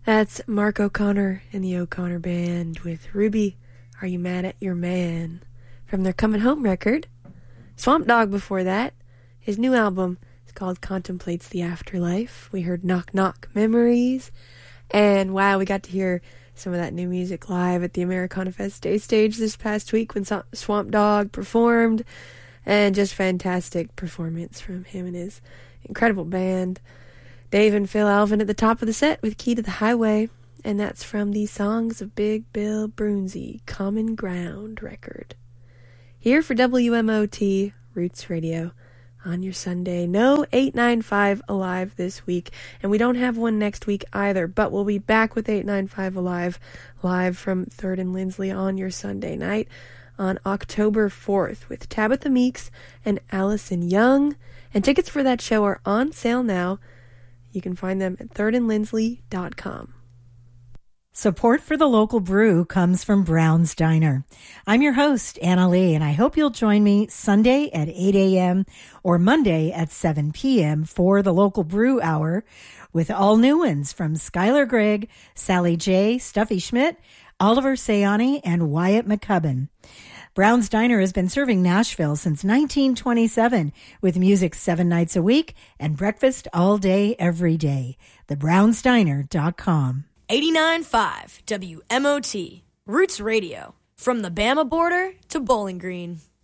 That's Mark O'Connor and the O'Connor Band with Ruby, Are You Mad at Your Man? From their Coming Home record. Swamp Dogg before that. His new album is called Contemplates the Afterlife. We heard Knock Knock Memories. And wow, we got to hear some of that new music live at the Americana Fest Day stage this past week when Swamp Dogg performed. And just fantastic performance from him and his incredible band. Dave and Phil Alvin at the top of the set with Key to the Highway. And that's from the Songs of Big Bill Broonzy Common Ground record. Here for WMOT Roots Radio on your Sunday. No 895 Alive this week, and we don't have one next week either, but we'll be back with 895 Alive live from 3rd and Lindsley on your Sunday night on October 4th with Tabitha Meeks and Allison Young. And tickets for that show are on sale now. You can find them at thirdandlindsley.com. Support for the local brew comes from Brown's Diner. I'm your host, Anna Lee, and I hope you'll join me Sunday at 8 a.m. or Monday at 7 p.m. for the local brew hour with all new ones from Skylar Gregg, Sally J., Stuffy Schmidt, Oliver Sayani, and Wyatt McCubbin. Brown's Diner has been serving Nashville since 1927 with music 7 nights a week and breakfast all day, every day. TheBrownsDiner.com. 89.5 WMOT, Roots Radio, from the Bama border to Bowling Green.